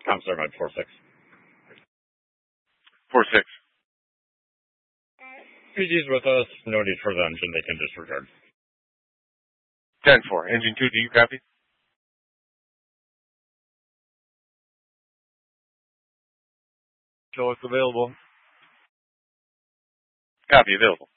Counselor Med 4-6. 4-6. PG's with us. No need for the engine. They can disregard. 10-4. Engine 2, do you copy? Show us available. Copy, available.